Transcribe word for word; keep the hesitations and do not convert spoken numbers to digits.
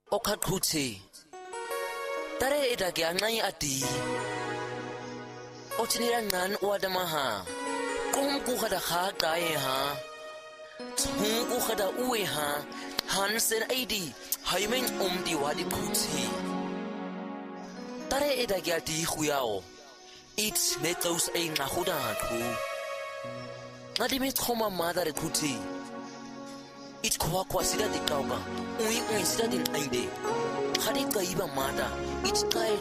Okakhuti. Tare eda ke angai ati. Ochinira ngan wadamaha. Kung ku kada ha tae ha. Tung ku kada uwe ha. Hansen aidi. Haimeng umdi wadi kuti. Tare eda ke ati huyao. It netos ay ngahudatu. Nadimit homa madare kuti. It kwa kwa sida di kauka. Ui ui sida din ainde. Hari kaiba mata. It kai